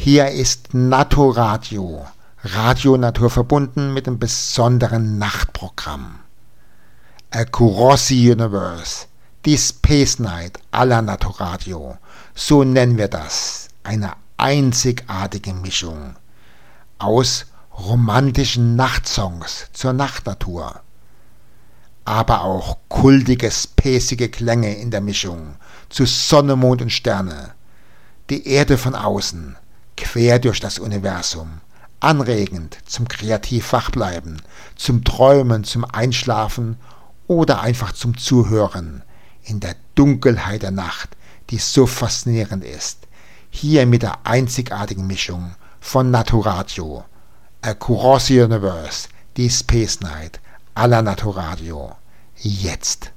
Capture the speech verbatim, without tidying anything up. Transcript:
Hier ist Naturradio, Radio Natur verbunden mit einem besonderen Nachtprogramm. Across the Universe, die Space Night à la Naturradio, so nennen wir das, eine einzigartige Mischung aus romantischen Nachtsongs zur Nachtnatur, aber auch kultige, spacige Klänge in der Mischung zu Sonne, Mond und Sterne, die Erde von außen, quer durch das Universum, anregend zum kreativ Wachbleiben, zum Träumen, zum Einschlafen oder einfach zum Zuhören in der Dunkelheit der Nacht, die so faszinierend ist. Hier mit der einzigartigen Mischung von Naturradio, Across the Universe, die Space Night à la Naturradio. Jetzt.